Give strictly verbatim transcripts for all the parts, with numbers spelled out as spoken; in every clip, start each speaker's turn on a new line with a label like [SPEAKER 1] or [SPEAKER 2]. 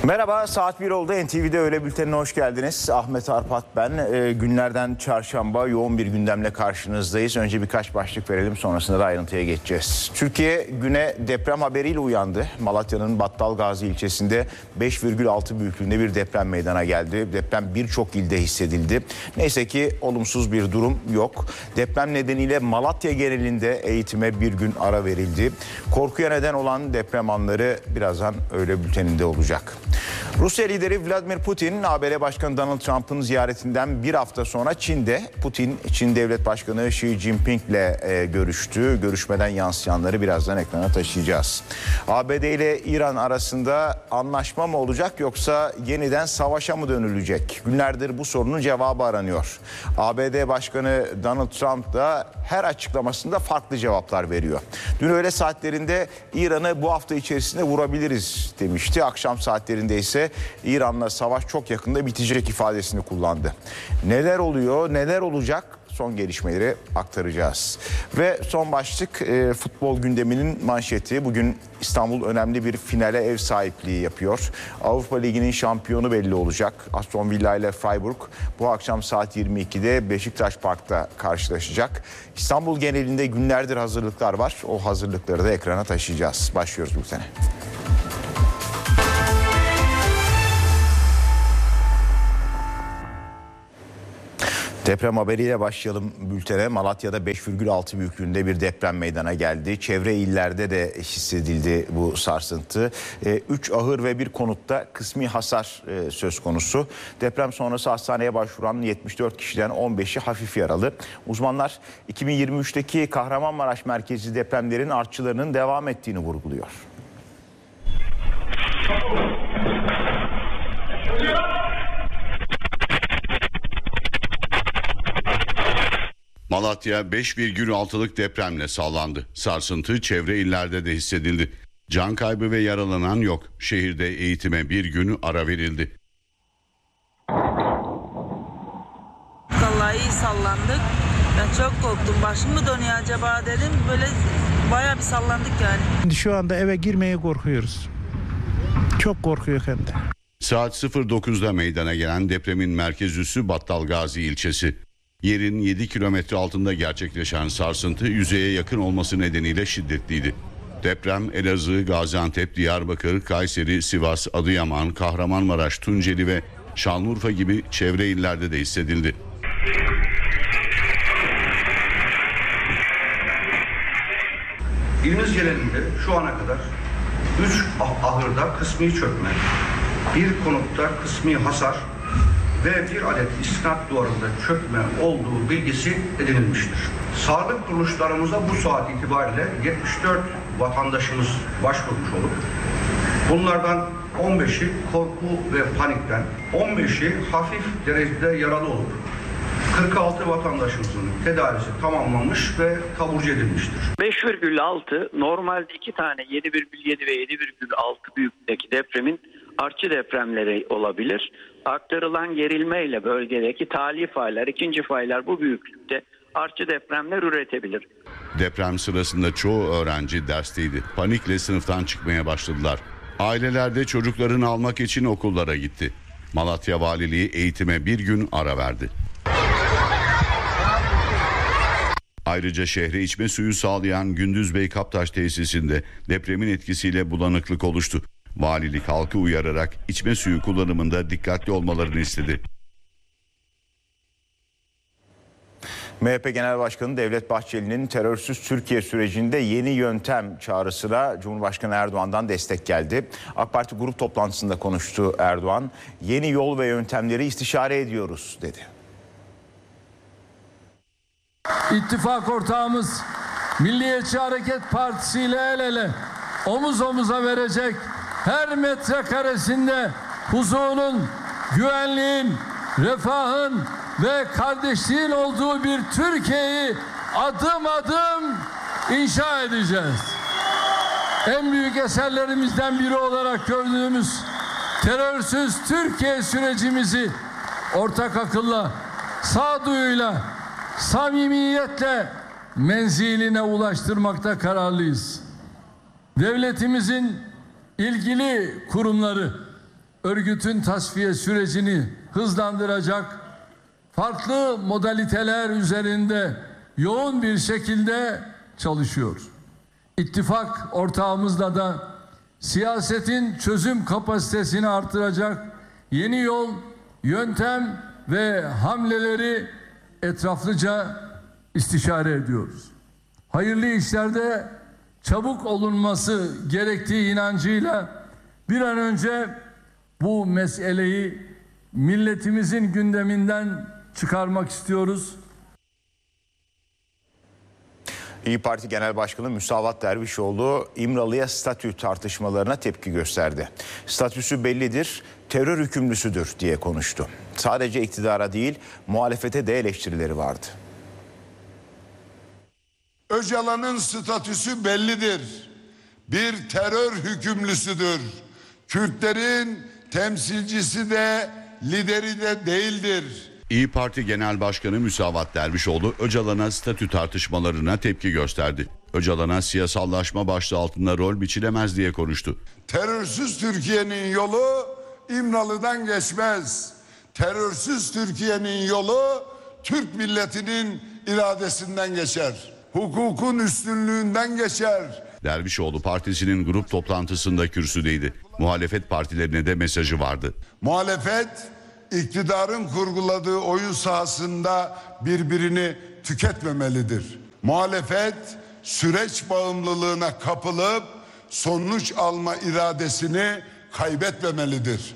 [SPEAKER 1] Merhaba, saat bir oldu. N T V'de Öğle Bülteni'ne hoş geldiniz. Ahmet Arpat ben. E, günlerden çarşamba yoğun bir gündemle karşınızdayız. Önce birkaç başlık verelim, sonrasında da ayrıntıya geçeceğiz. Türkiye güne deprem haberiyle uyandı. Malatya'nın Battalgazi ilçesinde beş virgül altı büyüklüğünde bir deprem meydana geldi. Deprem birçok ilde hissedildi. Neyse ki olumsuz bir durum yok. Deprem nedeniyle Malatya genelinde eğitime bir gün ara verildi. Korkuya neden olan deprem anları birazdan Öğle Bülteni'nde olacak. Rusya lideri Vladimir Putin, A B D Başkanı Donald Trump'ın ziyaretinden bir hafta sonra Çin'de. Putin, Çin Devlet Başkanı Xi Jinping ile e, görüştü. Görüşmeden yansıyanları birazdan ekrana taşıyacağız. A B D ile İran arasında anlaşma mı olacak yoksa yeniden savaşa mı dönülecek? Günlerdir bu sorunun cevabı aranıyor. A B D Başkanı Donald Trump da her açıklamasında farklı cevaplar veriyor. Dün öğle saatlerinde İran'ı bu hafta içerisinde vurabiliriz demişti. Akşam saatlerinde ise İran'la savaş çok yakında bitecek ifadesini kullandı. Neler oluyor, neler olacak? Son gelişmeleri aktaracağız. Ve son başlık e, futbol gündeminin manşeti. Bugün İstanbul önemli bir finale ev sahipliği yapıyor. Avrupa Ligi'nin şampiyonu belli olacak. Aston Villa ile Freiburg bu akşam saat yirmi ikide Beşiktaş Park'ta karşılaşacak. İstanbul genelinde günlerdir hazırlıklar var. O hazırlıkları da ekrana taşıyacağız. Başlıyoruz bu sene. Deprem haberiyle başlayalım bültene. Malatya'da beş virgül altı büyüklüğünde bir deprem meydana geldi. Çevre illerde de hissedildi bu sarsıntı. üç ahır ve bir konutta kısmi hasar söz konusu. Deprem sonrası hastaneye başvuran yetmiş dört kişiden on beşi hafif yaralı. Uzmanlar iki bin yirmi üçteki Kahramanmaraş merkezli depremlerin artçılarının devam ettiğini vurguluyor.
[SPEAKER 2] Malatya beş virgül altılık depremle sallandı. Sarsıntı çevre illerde de hissedildi. Can kaybı ve yaralanan yok. Şehirde eğitime bir gün ara verildi.
[SPEAKER 3] Vallahi iyi sallandık. Ben çok korktum. Başım mı dönüyor acaba dedim. Böyle bayağı bir sallandık yani.
[SPEAKER 4] Şu anda eve girmeye korkuyoruz. Çok korkuyor hem de.
[SPEAKER 2] Saat sıfır dokuzda meydana gelen depremin merkez üssü Battalgazi ilçesi. Yerin yedi kilometre altında gerçekleşen sarsıntı yüzeye yakın olması nedeniyle şiddetliydi. Deprem Elazığ, Gaziantep, Diyarbakır, Kayseri, Sivas, Adıyaman, Kahramanmaraş, Tunceli ve Şanlıurfa gibi çevre illerde de hissedildi.
[SPEAKER 5] İlimiz genelinde şu ana kadar üç ahırda kısmi çökme, bir konutta kısmi hasar ve bir adet istinat duvarında çökme olduğu bilgisi edinilmiştir. Sağlık kuruluşlarımıza bu saat itibariyle yetmiş dört vatandaşımız başvurmuş olup bunlardan on beşi korku ve panikten, on beşi hafif derecede yaralı olup kırk altı vatandaşımızın tedavisi tamamlanmış ve taburcu edilmiştir.
[SPEAKER 6] beş virgül altı normalde iki tane yedi virgül yedi ve yedi virgül altı büyüklükteki depremin artçı depremleri olabilir. Aktarılan gerilmeyle bölgedeki tali faylar, ikinci faylar bu büyüklükte artçı depremler üretebilir.
[SPEAKER 2] Deprem sırasında çoğu öğrenci dersteydi. Panikle sınıftan çıkmaya başladılar. Aileler de çocuklarını almak için okullara gitti. Malatya Valiliği eğitime bir gün ara verdi. Ayrıca şehre içme suyu sağlayan Gündüzbey Kaptaş tesisinde depremin etkisiyle bulanıklık oluştu. Valilik halkı uyararak içme suyu kullanımında dikkatli olmalarını istedi.
[SPEAKER 1] M H P Genel Başkanı Devlet Bahçeli'nin terörsüz Türkiye sürecinde yeni yöntem çağrısına Cumhurbaşkanı Erdoğan'dan destek geldi. AK Parti grup toplantısında konuştu Erdoğan. Yeni yol ve yöntemleri istişare ediyoruz dedi.
[SPEAKER 7] İttifak ortağımız Milliyetçi Hareket Partisi ile el ele omuz omuza verecek, her metrekaresinde huzurun, güvenliğin, refahın ve kardeşliğin olduğu bir Türkiye'yi adım adım inşa edeceğiz. En büyük eserlerimizden biri olarak gördüğümüz terörsüz Türkiye sürecimizi ortak akılla, sağduyuyla, samimiyetle menziline ulaştırmakta kararlıyız. Devletimizin ilgili kurumları örgütün tasfiye sürecini hızlandıracak farklı modaliteler üzerinde yoğun bir şekilde çalışıyoruz. İttifak ortağımızla da siyasetin çözüm kapasitesini artıracak yeni yol, yöntem ve hamleleri etraflıca istişare ediyoruz. Hayırlı işlerde çabuk olunması gerektiği inancıyla bir an önce bu meseleyi milletimizin gündeminden çıkarmak istiyoruz.
[SPEAKER 1] İYİ Parti Genel Başkanı Müsavat Dervişoğlu İmralı'ya statü tartışmalarına tepki gösterdi. Statüsü bellidir, terör hükümlüsüdür diye konuştu. Sadece iktidara değil, muhalefete de eleştirileri vardı.
[SPEAKER 8] Öcalan'ın statüsü bellidir. Bir terör hükümlüsüdür. Kürtlerin temsilcisi de lideri de değildir.
[SPEAKER 2] İYİ Parti Genel Başkanı Müsavat Dervişoğlu Öcalan'a statü tartışmalarına tepki gösterdi. Öcalan'a siyasallaşma başlığı altında rol biçilemez diye konuştu.
[SPEAKER 8] Terörsüz Türkiye'nin yolu İmralı'dan geçmez. Terörsüz Türkiye'nin yolu Türk milletinin iradesinden geçer. Hukukun üstünlüğünden geçer.
[SPEAKER 2] Dervişoğlu partisinin grup toplantısında kürsüdeydi. Muhalefet partilerine de mesajı vardı.
[SPEAKER 8] Muhalefet iktidarın kurguladığı oyun sahasında birbirini tüketmemelidir. Muhalefet süreç bağımlılığına kapılıp sonuç alma iradesini kaybetmemelidir.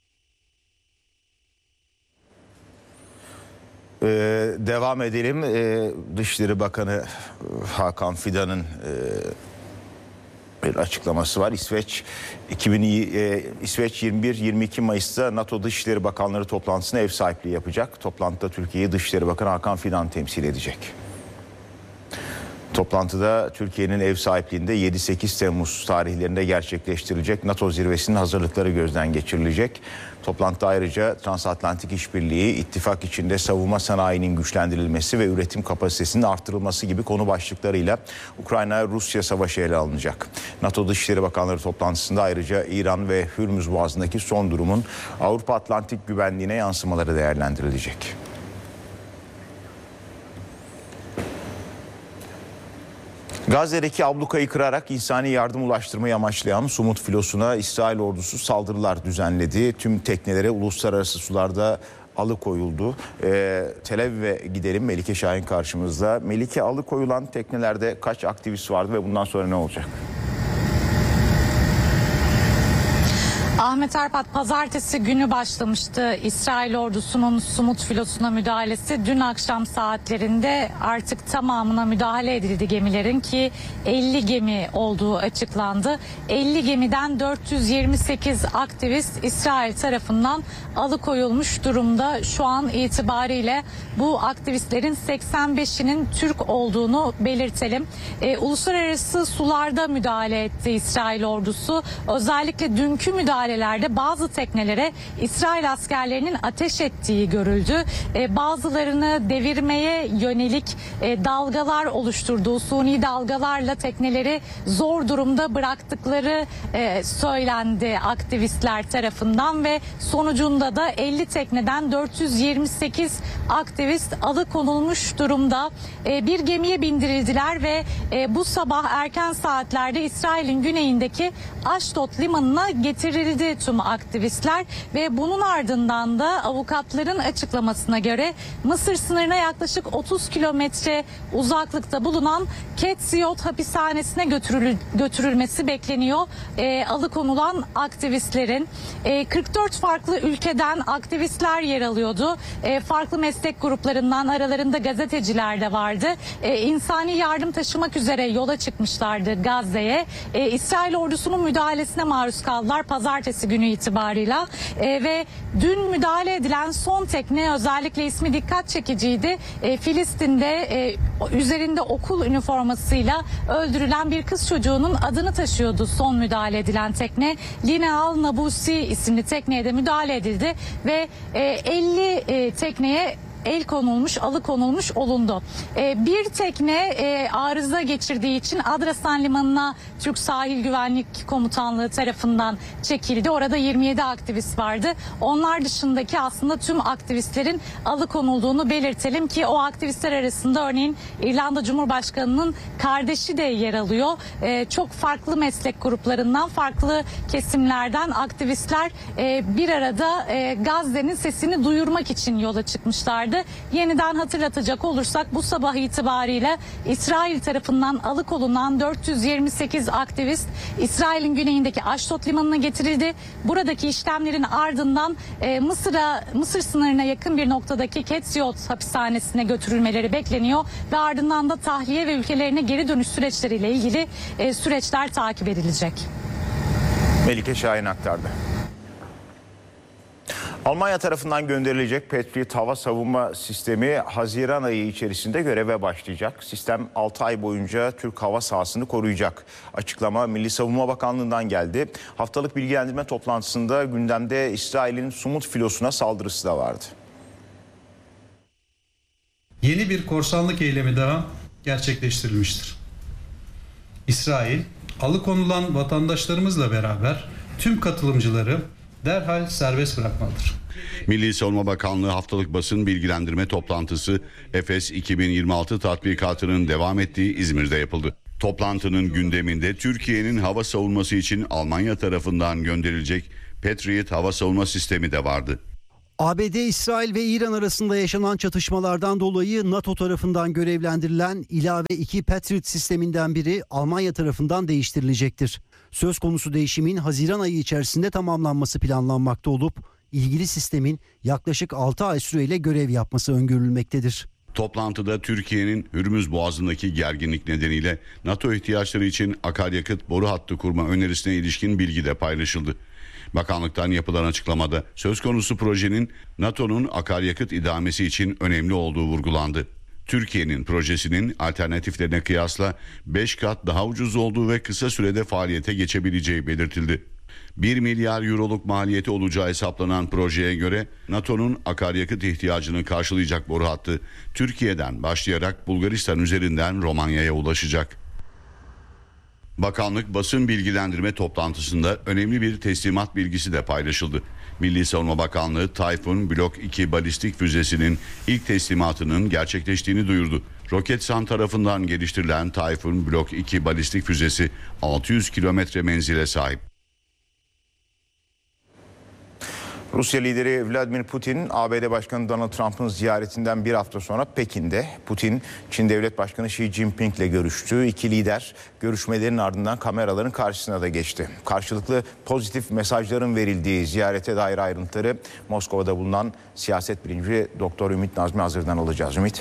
[SPEAKER 1] Ee, devam edelim. Ee, Dışişleri Bakanı Hakan Fidan'ın e, bir açıklaması var. İsveç iki bin e, İsveç yirmi bir yirmi iki Mayıs'ta NATO Dışişleri Bakanları toplantısına ev sahipliği yapacak. Toplantıda Türkiye'yi Dışişleri Bakanı Hakan Fidan temsil edecek. Toplantıda Türkiye'nin ev sahipliğinde yedi sekiz Temmuz tarihlerinde gerçekleştirilecek NATO zirvesinin hazırlıkları gözden geçirilecek. Toplantıda ayrıca transatlantik işbirliği, ittifak içinde savunma sanayinin güçlendirilmesi ve üretim kapasitesinin artırılması gibi konu başlıklarıyla Ukrayna-Rusya savaşı ele alınacak. NATO Dışişleri Bakanları toplantısında ayrıca İran ve Hürmüz Boğazı'ndaki son durumun Avrupa Atlantik güvenliğine yansımaları değerlendirilecek. Gazze'deki ablukayı kırarak insani yardım ulaştırmayı amaçlayan Sumut filosuna İsrail ordusu saldırılar düzenledi. Tüm teknelere uluslararası sularda alıkoyuldu. Ee, Tel Aviv'e gidelim. Melike Şahin karşımızda. Melike, alıkoyulan teknelerde kaç aktivist vardı ve bundan sonra ne olacak?
[SPEAKER 9] Ahmet Arpat, pazartesi günü başlamıştı İsrail ordusunun Sumut filosuna müdahalesi. Dün akşam saatlerinde artık tamamına müdahale edildi gemilerin, ki elli gemi olduğu açıklandı. elli gemiden dört yüz yirmi sekiz aktivist İsrail tarafından alıkoyulmuş durumda. Şu an itibariyle bu aktivistlerin seksen beşinin Türk olduğunu belirtelim. E, uluslararası sularda müdahale etti İsrail ordusu. Özellikle dünkü müdahale bazı teknelere İsrail askerlerinin ateş ettiği görüldü. E, bazılarını devirmeye yönelik e, dalgalar oluşturduğu, suni dalgalarla tekneleri zor durumda bıraktıkları e, söylendi aktivistler tarafından ve sonucunda da elli tekneden dört yüz yirmi sekiz aktivist alıkonulmuş durumda. E, bir gemiye bindirildiler ve e, bu sabah erken saatlerde İsrail'in güneyindeki Ashdod limanına getirildi tüm aktivistler ve bunun ardından da avukatların açıklamasına göre Mısır sınırına yaklaşık otuz kilometre uzaklıkta bulunan Ketziyot hapishanesine götürül götürülmesi bekleniyor e, alıkonulan aktivistlerin. E, kırk dört farklı ülkeden aktivistler yer alıyordu. E, farklı meslek gruplarından, aralarında gazeteciler de vardı. E, insani yardım taşımak üzere yola çıkmışlardı Gazze'ye. E, İsrail ordusunun müdahalesine maruz kaldılar pazartesi günü itibarıyla e, ve dün müdahale edilen son tekne, özellikle ismi dikkat çekiciydi. E, Filistin'de e, üzerinde okul üniformasıyla öldürülen bir kız çocuğunun adını taşıyordu son müdahale edilen tekne. Lineal Nabusi isimli tekneye de müdahale edildi ve e, elli e, tekneye el konulmuş, alıkonulmuş olundu. E, bir tekne e, arıza geçirdiği için Adrasan Limanı'na Türk Sahil Güvenlik Komutanlığı tarafından çekildi. Orada yirmi yedi aktivist vardı. Onlar dışındaki aslında tüm aktivistlerin alıkonulduğunu belirtelim ki o aktivistler arasında örneğin İrlanda Cumhurbaşkanı'nın kardeşi de yer alıyor. E, çok farklı meslek gruplarından, farklı kesimlerden aktivistler e, bir arada e, Gazze'nin sesini duyurmak için yola çıkmışlardı. Yeniden hatırlatacak olursak bu sabah itibariyle İsrail tarafından alıkonulan dört yüz yirmi sekiz aktivist İsrail'in güneyindeki Aşdod Limanı'na getirildi. Buradaki işlemlerin ardından e, Mısır'a Mısır sınırına yakın bir noktadaki Ketsiot hapishanesine götürülmeleri bekleniyor ve ardından da tahliye ve ülkelerine geri dönüş süreçleriyle ilgili e, süreçler takip edilecek.
[SPEAKER 1] Melike Şahin aktardı. Almanya tarafından gönderilecek Patriot hava savunma sistemi Haziran ayı içerisinde göreve başlayacak. Sistem altı ay boyunca Türk hava sahasını koruyacak. Açıklama Milli Savunma Bakanlığı'ndan geldi. Haftalık bilgilendirme toplantısında gündemde İsrail'in Sumut filosuna saldırısı da vardı.
[SPEAKER 10] Yeni bir korsanlık eylemi daha gerçekleştirilmiştir. İsrail, alıkonulan vatandaşlarımızla beraber tüm katılımcıları derhal serbest bırakmalıdır.
[SPEAKER 2] Milli Savunma Bakanlığı haftalık basın bilgilendirme toplantısı Efes iki bin yirmi altı tatbikatının devam ettiği İzmir'de yapıldı. Toplantının gündeminde Türkiye'nin hava savunması için Almanya tarafından gönderilecek Patriot hava savunma sistemi de vardı.
[SPEAKER 11] A B D, İsrail ve İran arasında yaşanan çatışmalardan dolayı NATO tarafından görevlendirilen ilave iki Patriot sisteminden biri Almanya tarafından değiştirilecektir. Söz konusu değişimin Haziran ayı içerisinde tamamlanması planlanmakta olup ilgili sistemin yaklaşık altı ay süreyle görev yapması öngörülmektedir.
[SPEAKER 2] Toplantıda Türkiye'nin Hürmüz Boğazı'ndaki gerginlik nedeniyle NATO ihtiyaçları için akaryakıt boru hattı kurma önerisine ilişkin bilgi de paylaşıldı. Bakanlıktan yapılan açıklamada söz konusu projenin NATO'nun akaryakıt idamesi için önemli olduğu vurgulandı. Türkiye'nin projesinin alternatiflerine kıyasla beş kat daha ucuz olduğu ve kısa sürede faaliyete geçebileceği belirtildi. bir milyar euroluk maliyeti olacağı hesaplanan projeye göre NATO'nun akaryakıt ihtiyacını karşılayacak boru hattı Türkiye'den başlayarak Bulgaristan üzerinden Romanya'ya ulaşacak. Bakanlık basın bilgilendirme toplantısında önemli bir teslimat bilgisi de paylaşıldı. Milli Savunma Bakanlığı Tayfun Blok iki balistik füzesinin ilk teslimatının gerçekleştiğini duyurdu. Roketsan tarafından geliştirilen Tayfun Blok iki balistik füzesi altı yüz kilometre menzile sahip.
[SPEAKER 1] Rusya lideri Vladimir Putin, A B D Başkanı Donald Trump'ın ziyaretinden bir hafta sonra Pekin'de. Putin, Çin Devlet Başkanı Xi Jinping ile görüştü. İki lider görüşmelerin ardından kameraların karşısına da geçti. Karşılıklı pozitif mesajların verildiği ziyarete dair ayrıntıları Moskova'da bulunan siyaset bilimci Doktor Ümit Nazmi Hazır'dan alacağız. Ümit.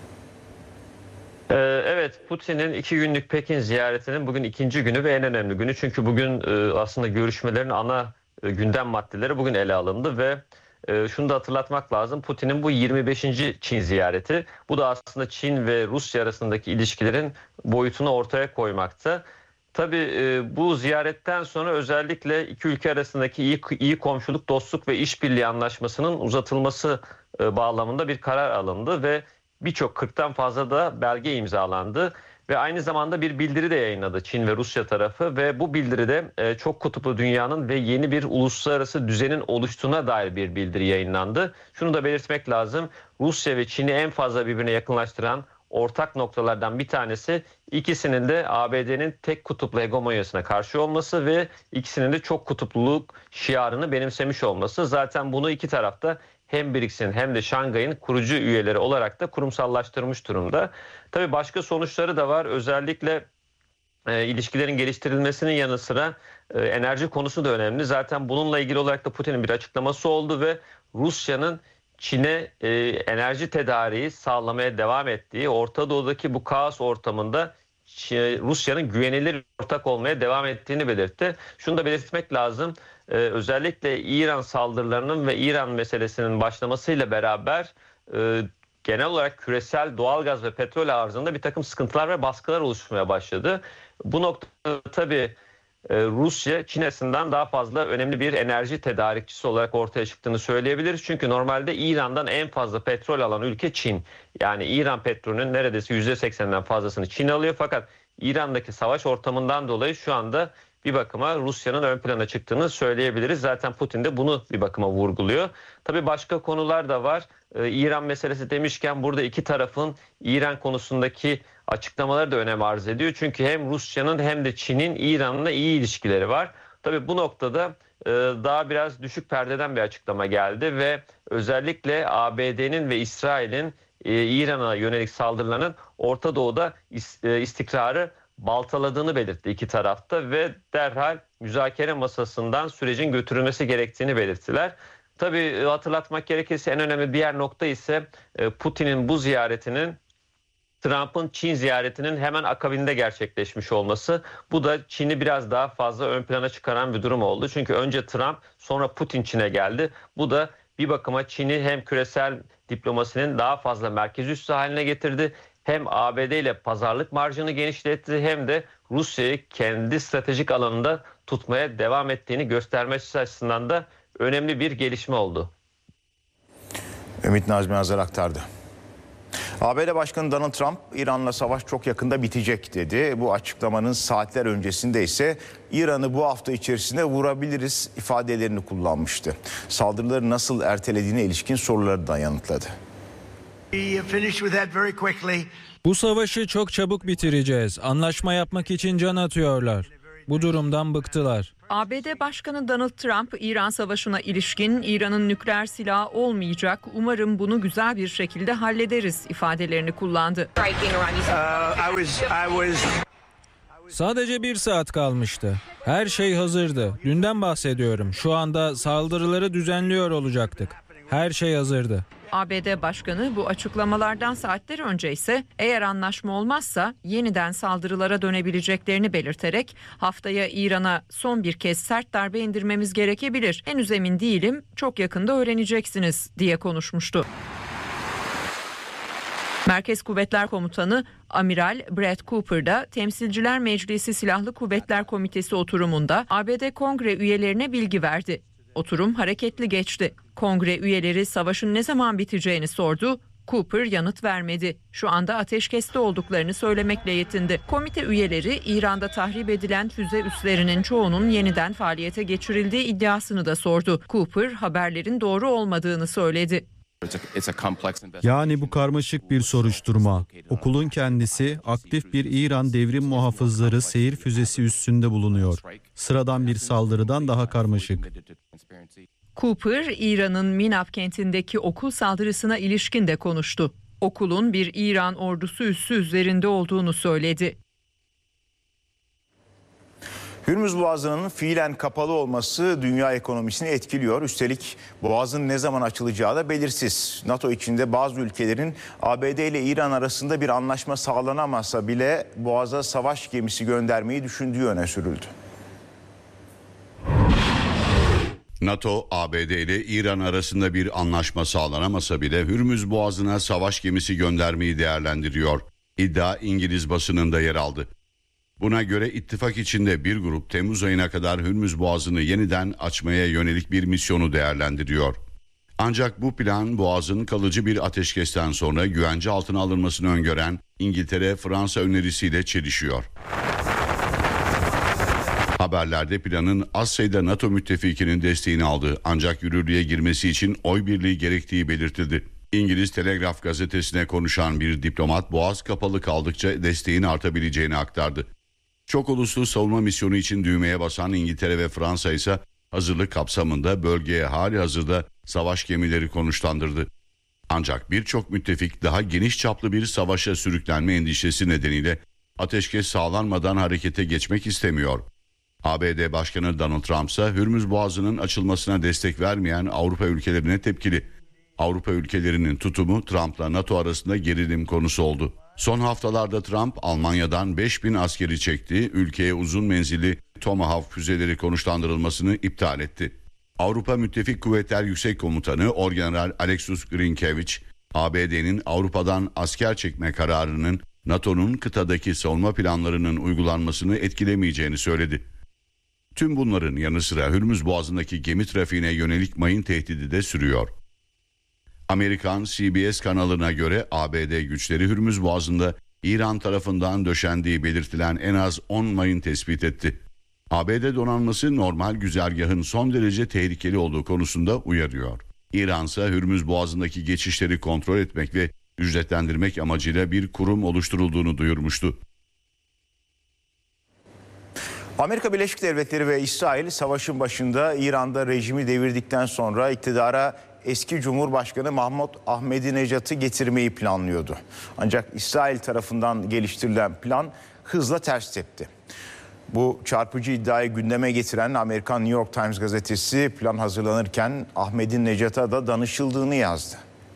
[SPEAKER 12] Evet, Putin'in iki günlük Pekin ziyaretinin bugün ikinci günü ve en önemli günü. Çünkü bugün aslında görüşmelerin ana gündem maddeleri bugün ele alındı ve şunu da hatırlatmak lazım. Putin'in bu yirmi beşinci Çin ziyareti. Bu da aslında Çin ve Rusya arasındaki ilişkilerin boyutunu ortaya koymakta. Tabii bu ziyaretten sonra özellikle iki ülke arasındaki iyi, iyi komşuluk, dostluk ve işbirliği anlaşmasının uzatılması bağlamında bir karar alındı ve birçok kırktan fazla da belge imzalandı. Ve aynı zamanda bir bildiri de yayınladı Çin ve Rusya tarafı ve bu bildiride çok kutuplu dünyanın ve yeni bir uluslararası düzenin oluştuğuna dair bir bildiri yayınlandı. Şunu da belirtmek lazım. Rusya ve Çin'i en fazla birbirine yakınlaştıran ortak noktalardan bir tanesi ikisinin de A B D'nin tek kutuplu hegemonyasına karşı olması ve ikisinin de çok kutupluluk şiarını benimsemiş olması. Zaten bunu iki tarafta hem B R I C S'in hem de Şangay'ın kurucu üyeleri olarak da kurumsallaştırmış durumda. Tabii başka sonuçları da var. Özellikle e, ilişkilerin geliştirilmesinin yanı sıra e, enerji konusu da önemli. Zaten bununla ilgili olarak da Putin'in bir açıklaması oldu ve Rusya'nın Çin'e e, enerji tedariği sağlamaya devam ettiği, Orta Doğu'daki bu kaos ortamında Rusya'nın güvenilir ortak olmaya devam ettiğini belirtti. Şunu da belirtmek lazım. Ee, özellikle İran saldırılarının ve İran meselesinin başlamasıyla beraber e, genel olarak küresel doğalgaz ve petrol arzında bir takım sıkıntılar ve baskılar oluşmaya başladı. Bu noktada tabii Rusya Çin'esinden daha fazla önemli bir enerji tedarikçisi olarak ortaya çıktığını söyleyebiliriz. Çünkü normalde İran'dan en fazla petrol alan ülke Çin. Yani İran petrolünün neredeyse yüzde sekseninden fazlasını Çin alıyor. Fakat İran'daki savaş ortamından dolayı şu anda bir bakıma Rusya'nın ön plana çıktığını söyleyebiliriz. Zaten Putin de bunu bir bakıma vurguluyor. Tabii başka konular da var. Ee, İran meselesi demişken burada iki tarafın İran konusundaki açıklamaları da önem arz ediyor. Çünkü hem Rusya'nın hem de Çin'in İran'la iyi ilişkileri var. Tabii bu noktada e, daha biraz düşük perdeden bir açıklama geldi ve özellikle A B D'nin ve İsrail'in e, İran'a yönelik saldırılarının Orta Doğu'da is, e, istikrarı baltaladığını belirtti iki tarafta ve derhal müzakere masasından sürecin götürülmesi gerektiğini belirttiler. Tabii hatırlatmak gerekirse en önemli diğer nokta ise Putin'in bu ziyaretinin Trump'ın Çin ziyaretinin hemen akabinde gerçekleşmiş olması. Bu da Çin'i biraz daha fazla ön plana çıkaran bir durum oldu. Çünkü önce Trump sonra Putin Çin'e geldi. Bu da bir bakıma Çin'i hem küresel diplomasinin daha fazla merkez üssü haline getirdi. Hem A B D ile pazarlık marjını genişletti hem de Rusya'yı kendi stratejik alanında tutmaya devam ettiğini göstermesi açısından da önemli bir gelişme oldu.
[SPEAKER 1] Ümit Nazmi Hazar aktardı. A B D Başkanı Donald Trump, İran'la savaş çok yakında bitecek dedi. Bu açıklamanın saatler öncesinde ise İran'ı bu hafta içerisinde vurabiliriz ifadelerini kullanmıştı. Saldırıları nasıl ertelediğine ilişkin soruları da yanıtladı.
[SPEAKER 13] Bu savaşı çok çabuk bitireceğiz. Anlaşma yapmak için can atıyorlar. Bu durumdan bıktılar.
[SPEAKER 14] A B D Başkanı Donald Trump, İran Savaşı'na ilişkin İran'ın nükleer silahı olmayacak, umarım bunu güzel bir şekilde hallederiz ifadelerini kullandı.
[SPEAKER 13] Sadece bir saat kalmıştı. Her şey hazırdı. Dünden bahsediyorum. Şu anda saldırıları düzenliyor olacaktık. Her şey hazırdı.
[SPEAKER 14] A B D Başkanı bu açıklamalardan saatler önce ise eğer anlaşma olmazsa yeniden saldırılara dönebileceklerini belirterek haftaya İran'a son bir kez sert darbe indirmemiz gerekebilir. Henüz emin değilim, çok yakında öğreneceksiniz diye konuşmuştu. Merkez Kuvvetler Komutanı Amiral Brett Cooper da Temsilciler Meclisi Silahlı Kuvvetler Komitesi oturumunda A B D Kongre üyelerine bilgi verdi. Oturum hareketli geçti. Kongre üyeleri savaşın ne zaman biteceğini sordu. Cooper yanıt vermedi. Şu anda ateşkeste olduklarını söylemekle yetindi. Komite üyeleri İran'da tahrip edilen füze üslerinin çoğunun yeniden faaliyete geçirildiği iddiasını da sordu. Cooper haberlerin doğru olmadığını söyledi.
[SPEAKER 15] Yani bu karmaşık bir soruşturma. Okulun kendisi aktif bir İran devrim muhafızları seyir füzesi üssünde bulunuyor. Sıradan bir saldırıdan daha karmaşık.
[SPEAKER 14] Cooper, İran'ın Minab kentindeki okul saldırısına ilişkin de konuştu. Okulun bir İran ordusu üssü üzerinde olduğunu söyledi.
[SPEAKER 1] Hürmüz Boğazı'nın fiilen kapalı olması dünya ekonomisini etkiliyor. Üstelik boğazın ne zaman açılacağı da belirsiz. NATO içinde bazı ülkelerin A B D ile İran arasında bir anlaşma sağlanamazsa bile boğaza savaş gemisi göndermeyi düşündüğü öne sürüldü.
[SPEAKER 2] NATO, A B D ile İran arasında bir anlaşma sağlanamasa bile Hürmüz Boğazı'na savaş gemisi göndermeyi değerlendiriyor. İddia İngiliz basınında yer aldı. Buna göre ittifak içinde bir grup Temmuz ayına kadar Hürmüz Boğazı'nı yeniden açmaya yönelik bir misyonu değerlendiriyor. Ancak bu plan Boğaz'ın kalıcı bir ateşkesten sonra güvence altına alınmasını öngören İngiltere-Fransa önerisiyle çelişiyor. Haberlerde planın az sayıda NATO müttefikinin desteğini aldığı ancak yürürlüğe girmesi için oy birliği gerektiği belirtildi. İngiliz Telegraf gazetesine konuşan bir diplomat Boğaz kapalı kaldıkça desteğin artabileceğini aktardı. Çok uluslu savunma misyonu için düğmeye basan İngiltere ve Fransa ise hazırlık kapsamında bölgeye hali hazırda savaş gemileri konuşlandırdı. Ancak birçok müttefik daha geniş çaplı bir savaşa sürüklenme endişesi nedeniyle ateşkes sağlanmadan harekete geçmek istemiyor. A B D Başkanı Donald Trump ise Hürmüz Boğazı'nın açılmasına destek vermeyen Avrupa ülkelerine tepkili. Avrupa ülkelerinin tutumu Trump'la NATO arasında gerilim konusu oldu. Son haftalarda Trump Almanya'dan beş bin askeri çekti, ülkeye uzun menzilli Tomahawk füzeleri konuşlandırılmasını iptal etti. Avrupa Müttefik Kuvvetler Yüksek Komutanı Orgeneral Alexus Grinkevic, A B D'nin Avrupa'dan asker çekme kararının NATO'nun kıtadaki savunma planlarının uygulanmasını etkilemeyeceğini söyledi. Tüm bunların yanı sıra Hürmüz Boğazı'ndaki gemi trafiğine yönelik mayın tehdidi de sürüyor. Amerikan C B S kanalına göre A B D güçleri Hürmüz Boğazı'nda İran tarafından döşendiği belirtilen en az on mayın tespit etti. A B D donanması normal güzergahın son derece tehlikeli olduğu konusunda uyarıyor. İran ise Hürmüz Boğazı'ndaki geçişleri kontrol etmek ve ücretlendirmek amacıyla bir kurum oluşturulduğunu duyurmuştu.
[SPEAKER 1] Amerika Birleşik Devletleri ve İsrail savaşın başında İran'da rejimi devirdikten sonra iktidara eski Cumhurbaşkanı Mahmut Ahmadinejad'ı getirmeyi planlıyordu. Ancak İsrail tarafından geliştirilen plan hızla ters tepti. Bu çarpıcı iddiayı gündeme getiren Amerikan New York Times gazetesi plan hazırlanırken Ahmadinejad'a da danışıldığını yazdı.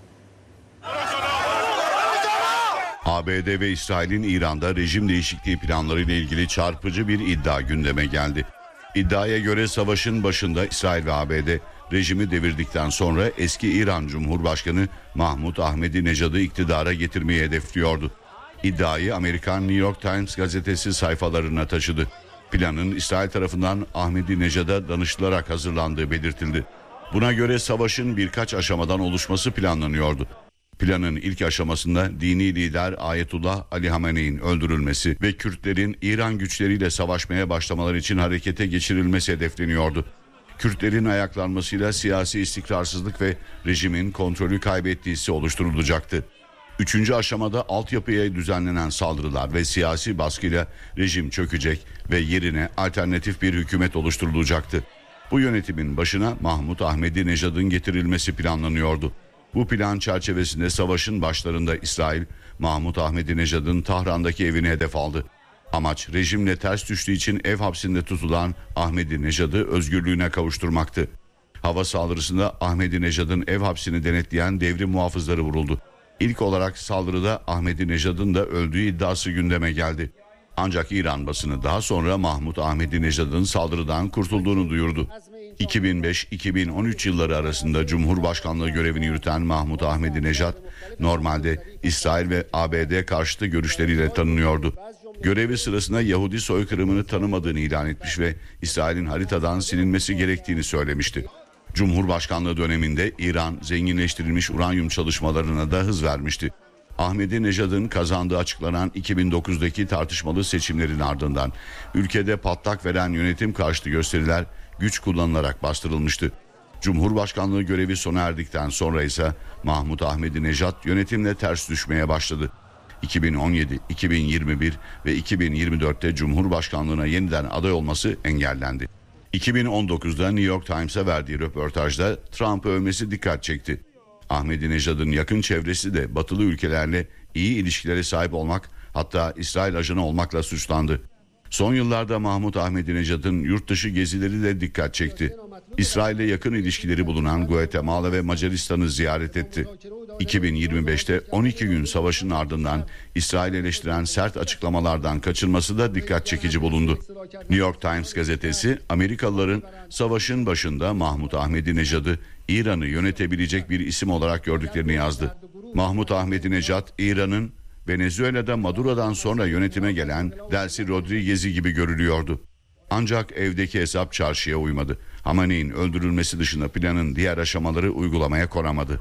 [SPEAKER 2] A B D ve İsrail'in İran'da rejim değişikliği planlarıyla ilgili çarpıcı bir iddia gündeme geldi. İddiaya göre savaşın başında İsrail ve A B D rejimi devirdikten sonra eski İran Cumhurbaşkanı Mahmut Ahmadinejad'ı iktidara getirmeyi hedefliyordu. İddiayı Amerikan New York Times gazetesi sayfalarına taşıdı. Planın İsrail tarafından Ahmadinejad'a danışılarak hazırlandığı belirtildi. Buna göre savaşın birkaç aşamadan oluşması planlanıyordu. Planın ilk aşamasında dini lider Ayetullah Ali Hamenei'nin öldürülmesi ve Kürtlerin İran güçleriyle savaşmaya başlamaları için harekete geçirilmesi hedefleniyordu. Kürtlerin ayaklanmasıyla siyasi istikrarsızlık ve rejimin kontrolü kaybettiği hissi oluşturulacaktı. Üçüncü aşamada altyapıya düzenlenen saldırılar ve siyasi baskıyla rejim çökecek ve yerine alternatif bir hükümet oluşturulacaktı. Bu yönetimin başına Mahmut Ahmadinejad'ın getirilmesi planlanıyordu. Bu plan çerçevesinde savaşın başlarında İsrail, Mahmut Ahmadinejad'ın Tahran'daki evini hedef aldı. Amaç rejimle ters düştüğü için ev hapsinde tutulan Ahmadinejad'ı özgürlüğüne kavuşturmaktı. Hava saldırısında Ahmadinejad'ın ev hapsini denetleyen devrim muhafızları vuruldu. İlk olarak saldırıda Ahmadinejad'ın da öldüğü iddiası gündeme geldi. Ancak İran basını daha sonra Mahmut Ahmadinejad'ın saldırıdan kurtulduğunu duyurdu. iki bin beş iki bin on üç yılları arasında Cumhurbaşkanlığı görevini yürüten Mahmut Ahmadinejad normalde İsrail ve A B D karşıtı görüşleriyle tanınıyordu. Görevi sırasında Yahudi soykırımını tanımadığını ilan etmiş ve İsrail'in haritadan silinmesi gerektiğini söylemişti. Cumhurbaşkanlığı döneminde İran zenginleştirilmiş uranyum çalışmalarına da hız vermişti. Ahmadinejad'ın kazandığı açıklanan iki bin dokuzdaki tartışmalı seçimlerin ardından ülkede patlak veren yönetim karşıtı gösteriler güç kullanılarak bastırılmıştı. Cumhurbaşkanlığı görevi sona erdikten sonra ise Mahmut Ahmadinejad yönetimle ters düşmeye başladı. iki bin on yedi, iki bin yirmi bir ve iki bin yirmi dörtte Cumhurbaşkanlığına yeniden aday olması engellendi. iki bin on dokuzda New York Times'a verdiği röportajda Trump'ı övmesi dikkat çekti. Ahmadinejad'ın yakın çevresi de batılı ülkelerle iyi ilişkilere sahip olmak, hatta İsrail ajanı olmakla suçlandı. Son yıllarda Mahmut Ahmadinejad'ın yurt dışı gezileri de dikkat çekti. İsrail'le yakın ilişkileri bulunan Guatemala ve Macaristan'ı ziyaret etti. iki bin yirmi beşte on iki gün savaşın ardından İsrail eleştiren sert açıklamalardan kaçınması da dikkat çekici bulundu. New York Times gazetesi Amerikalıların savaşın başında Mahmut Ahmadinejad'ı İran'ı yönetebilecek bir isim olarak gördüklerini yazdı. Mahmut Ahmadinejad, İran'ın Venezuela'da Maduro'dan sonra yönetime gelen Delcy Rodriguez'i gibi görülüyordu. Ancak evdeki hesap çarşıya uymadı. Hamenei'nin öldürülmesi dışında planın diğer aşamaları uygulamaya konamadı.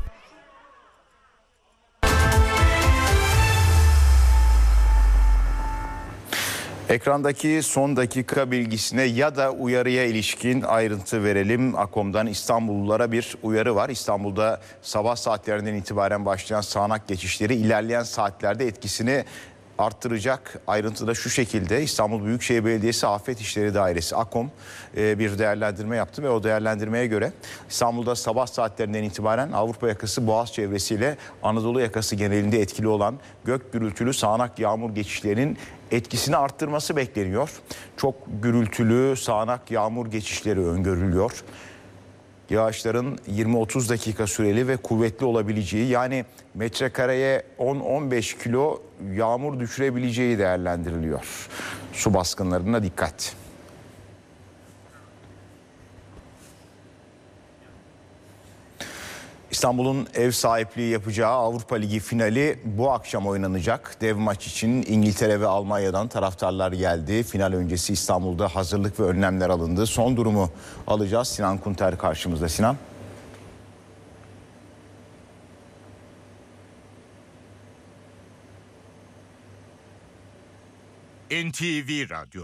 [SPEAKER 1] Ekrandaki son dakika bilgisine ya da uyarıya ilişkin ayrıntı verelim. AKOM'dan İstanbullulara bir uyarı var. İstanbul'da sabah saatlerinden itibaren başlayan sağanak geçişleri ilerleyen saatlerde etkisini arttıracak. Ayrıntı da şu şekilde: İstanbul Büyükşehir Belediyesi Afet İşleri Dairesi AKOM bir değerlendirme yaptı ve o değerlendirmeye göre İstanbul'da sabah saatlerinden itibaren Avrupa yakası Boğaz çevresiyle Anadolu yakası genelinde etkili olan gök gürültülü sağanak yağmur geçişlerinin etkisini arttırması bekleniyor. Çok gürültülü sağanak yağmur geçişleri öngörülüyor. Yağışların yirmi otuz dakika süreli ve kuvvetli olabileceği, yani metrekareye on on beş kilo yağmur düşürebileceği değerlendiriliyor. Su baskınlarına dikkat. İstanbul'un ev sahipliği yapacağı Avrupa Ligi finali bu akşam oynanacak. Dev maç için İngiltere ve Almanya'dan taraftarlar geldi. Final öncesi İstanbul'da hazırlık ve önlemler alındı. Son durumu alacağız. Sinan Kunter karşımızda. Sinan.
[SPEAKER 16] N T V Radyo.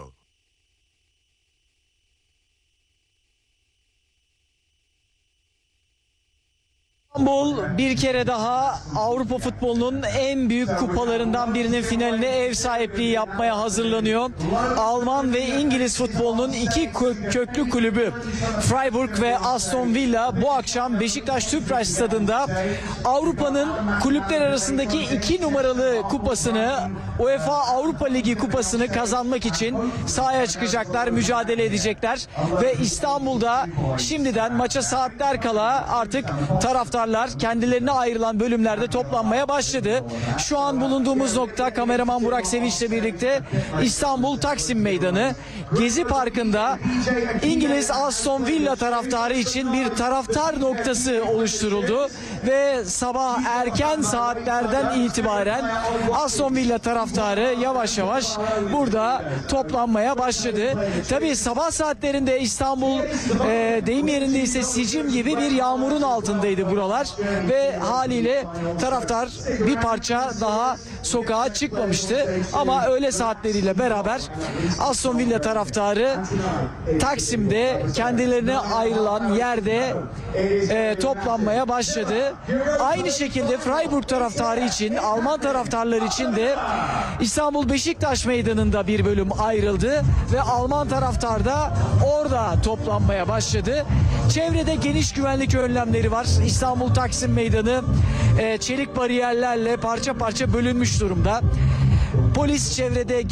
[SPEAKER 17] İstanbul bir kere daha Avrupa futbolunun en büyük kupalarından birinin finaline ev sahipliği yapmaya hazırlanıyor. Alman ve İngiliz futbolunun iki köklü kulübü Freiburg ve Aston Villa bu akşam Beşiktaş Tüpraş Stadı'nda Avrupa'nın kulüpler arasındaki iki numaralı kupasını, UEFA Avrupa Ligi kupasını kazanmak için sahaya çıkacaklar, mücadele edecekler ve İstanbul'da şimdiden maça saatler kala artık taraftar kendilerine ayrılan bölümlerde toplanmaya başladı. Şu an bulunduğumuz nokta, kameraman Burak Sevinç'le birlikte İstanbul Taksim Meydanı. Gezi Parkı'nda İngiliz Aston Villa taraftarı için bir taraftar noktası oluşturuldu ve sabah erken saatlerden itibaren Aston Villa taraftarı yavaş yavaş burada toplanmaya başladı. Tabii sabah saatlerinde İstanbul e, deyim yerindeyse sicim gibi bir yağmurun altındaydı buralar ve haliyle taraftar bir parça daha sokağa çıkmamıştı ama öğle saatleriyle beraber Aston Villa taraftarı Taksim'de kendilerine ayrılan yerde e, toplanmaya başladı. Aynı şekilde Freiburg taraftarı için, Alman taraftarlar için de İstanbul Beşiktaş Meydanı'nda bir bölüm ayrıldı ve Alman taraftar da orada toplanmaya başladı. Çevrede geniş güvenlik önlemleri var. İstanbul Taksim Meydanı e, çelik bariyerlerle parça parça bölünmüş durumda. Polis çevrede